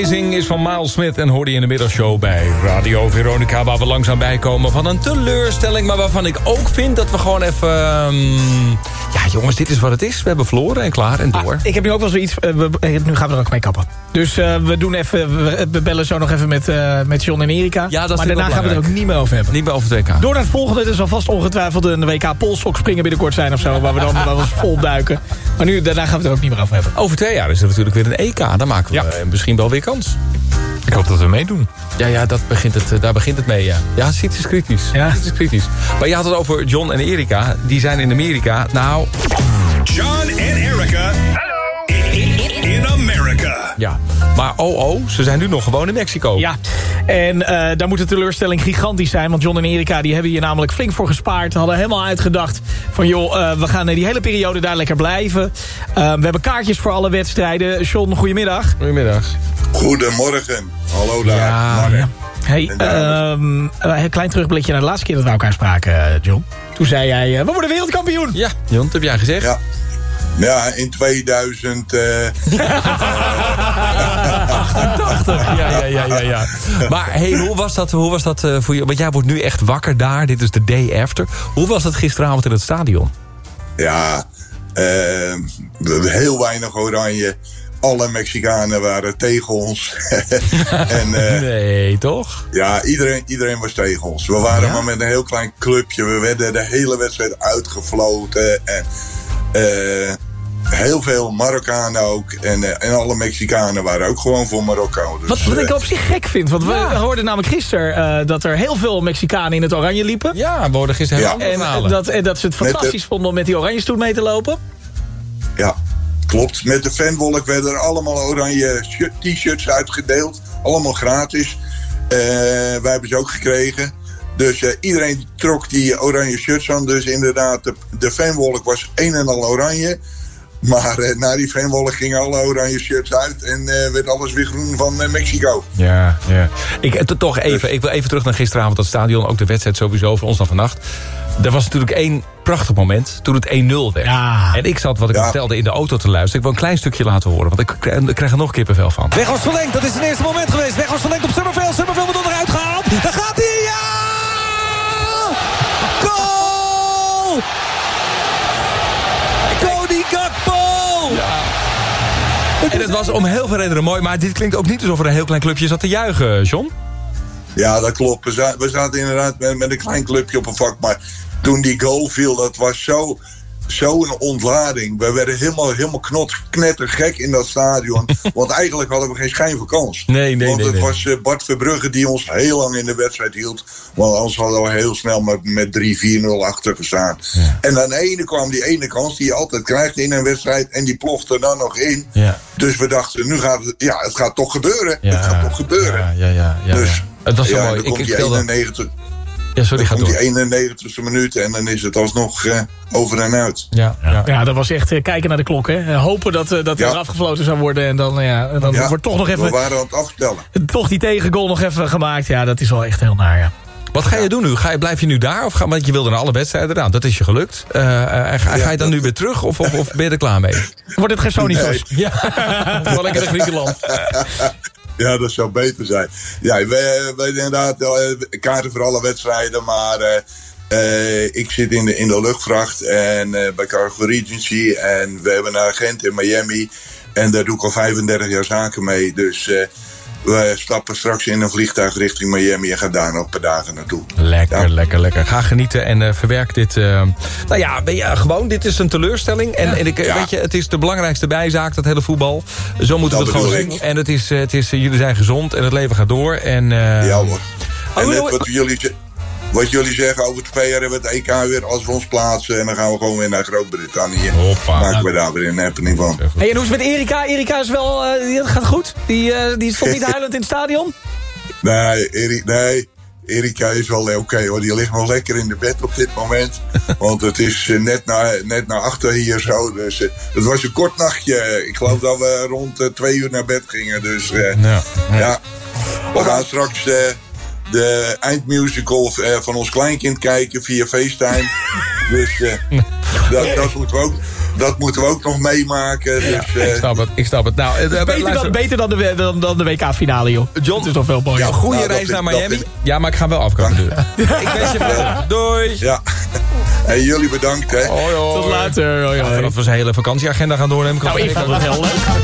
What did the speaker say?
Zing is van Miles Smith en hoorde je in de middagshow bij Radio Veronica... waar we langzaam bijkomen van een teleurstelling... maar waarvan ik ook vind dat we gewoon even... ja, jongens, dit is wat het is. We hebben verloren en klaar en door. Ik heb nu ook wel zoiets... nu gaan we er ook mee kappen. Dus we doen even... We bellen zo nog even met John en Erika. Ja, dat maar daarna gaan we het er ook niet meer over hebben. Niet meer over het WK. Door naar het volgende. Het zal vast ongetwijfeld een WK polstok springen binnenkort zijn of zo... waar we dan vol duiken. Maar daarna gaan we het er ook niet meer over hebben. Over 2 jaar is er natuurlijk weer een EK. Dan maken we misschien wel weer kans. Ik hoop dat we meedoen. Ja, daar begint het mee, ja. Ja, het is kritisch. Ja. Het is kritisch. Maar je had het over John en Erika. Die zijn in Amerika. Nou... John en Erika. In Amerika. Ja, maar ze zijn nu nog gewoon in Mexico. Ja, en daar moet de teleurstelling gigantisch zijn. Want John en Erika die hebben hier namelijk flink voor gespaard. Hadden helemaal uitgedacht van joh, we gaan die hele periode daar lekker blijven. We hebben kaartjes voor alle wedstrijden. John, goedemiddag. Goedemiddag. Goedemorgen. Hallo daar. Ja. Hey, een klein terugblikje naar de laatste keer dat we elkaar spraken, John. Toen zei jij, we worden wereldkampioen. Ja, John, dat heb jij gezegd. Ja, in 2000... 88. Ja. Maar hey, hoe was dat voor je? Want jij wordt nu echt wakker daar. Dit is de day after. Hoe was het gisteravond in het stadion? Ja, heel weinig oranje. Alle Mexicanen waren tegen ons. Nee, toch? Ja, iedereen was tegen ons. We waren maar met een heel klein clubje. We werden de hele wedstrijd uitgefloten. En heel veel Marokkanen ook. En alle Mexicanen waren ook gewoon voor Marokko. Dus, wat ik op zich gek vind. Want we hoorden namelijk gisteren dat er heel veel Mexicanen in het oranje liepen. Ja, we hoorden gisteren heel veel verhalen. En dat ze het fantastisch vonden om met die oranje stoel mee te lopen. Ja, klopt. Met de fanwolk werden er allemaal oranje t-shirts uitgedeeld. Allemaal gratis. Wij hebben ze ook gekregen. Dus iedereen trok die oranje shirts aan. Dus inderdaad, de fanwolk was een en al oranje. Maar na die fanwolk gingen alle oranje shirts uit. En werd alles weer groen van Mexico. Ja. Ik wil even terug naar gisteravond. Dat stadion, ook de wedstrijd sowieso voor ons dan vannacht. Er was natuurlijk één prachtig moment toen het 1-0 werd. Ja. En ik zat, wat ik vertelde, in de auto te luisteren. Ik wil een klein stukje laten horen, want ik krijg er nog kippenvel van. Weghorst verlengd, dat is het eerste moment geweest. Weghorst verlengd op Summerveld. Summerveld wordt onderuit gehaald. Daar gaat hij, ja! Goal! Cody Gakpo! Ja. En het was om heel veel redenen mooi, maar dit klinkt ook niet alsof er een heel klein clubje zat te juichen, John. Ja, dat klopt. We zaten inderdaad met een klein clubje op een vak. Maar toen die goal viel, dat was zo'n ontlading. We werden helemaal knettergek in dat stadion. Want eigenlijk hadden we geen schijn van kans. Nee. Het was Bart Verbrugge die ons heel lang in de wedstrijd hield. Want anders hadden we heel snel met 3-4-0 achter gestaan. Ja. En dan kwam die ene kans die je altijd krijgt in een wedstrijd. En die plofte dan nog in. Ja. Dus we dachten, nu gaat het gaat toch gebeuren. Ja. Het gaat toch gebeuren. Ja. Dus, het was zo mooi. Dan komt die 91... Ja, sorry, dan komt die 91ste minuut en dan is het alsnog over en uit. Ja, dat was echt kijken naar de klok. Hè. Hopen dat hij eraf gefloten zou worden. En dan wordt toch nog even... We waren aan het aftellen. Toch die tegengoal nog even gemaakt. Ja, dat is wel echt heel naar, ja. Wat ga je doen nu? Blijf je nu daar? Want je wilde naar alle wedstrijden. Nou, dat is je gelukt. Ga je dan nu weer terug? Of ben je er klaar mee? Wordt het Gersonisos? Nee. Ja, wel lekker naar Griekenland. Ja, dat zou beter zijn. Ja, we inderdaad kaarten voor alle wedstrijden, maar ik zit in de luchtvracht en bij Cargo Regency en we hebben een agent in Miami en daar doe ik al 35 jaar zaken mee. Dus we stappen straks in een vliegtuig richting Miami en gaan daar nog een paar dagen naartoe. Lekker. Ga genieten en verwerk dit. Gewoon, dit is een teleurstelling. Weet je, het is de belangrijkste bijzaak, dat hele voetbal. Zo moeten we het gewoon zien. En het is jullie zijn gezond en het leven gaat door. En, ja hoor. En net wat jullie zeggen, over 2 jaar hebben we het EK weer als we ons plaatsen. En dan gaan we gewoon weer naar Groot-Brittannië. Maken we daar weer een happening van. Hey, en hoe is het met Erika? Erika is wel, gaat goed? Die stond niet huilend in het stadion? Nee. Erika is wel oké hoor. Die ligt nog lekker in de bed op dit moment. Want het is net naar achter hier zo. Dus het was een kort nachtje. Ik geloof dat we rond 2 uur naar bed gingen. Dus we gaan straks... de eindmusical van ons kleinkind kijken via FaceTime. Dus dat moeten we ook. dat moeten we ook nog meemaken. Ja, dus, ik snap het. Nou, beter dan de WK-finale, joh. John, het is toch veel mooier. Ja, goede reis naar Miami. Ja, maar ik ga wel afkomen nu. Ik wens je veel. Doei. Ja. Hey, jullie bedankt, hè. Hoi, hoi. Tot later. Hoi, hoi. Dat we zijn hele vakantieagenda gaan doornemen. Nou, ik vond het heel leuk.